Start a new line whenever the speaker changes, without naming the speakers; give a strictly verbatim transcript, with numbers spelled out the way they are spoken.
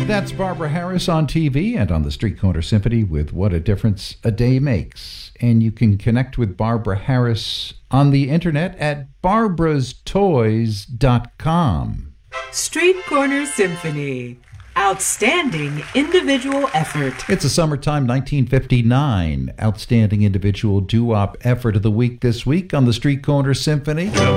That's Barbara Harris on T V and on the Street Corner Symphony with What a Difference a Day Makes. And you can connect with Barbara Harris on the internet at barbras toys dot com.
Street Corner Symphony. Outstanding individual effort.
It's a summertime nineteen fifty-nine Outstanding Individual Doo-Wop Effort of the Week this week on the Street Corner Symphony.